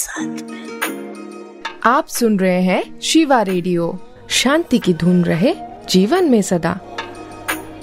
साथ में। आप सुन रहे हैं शिवा रेडियो। शांति की धुन रहे जीवन में सदा।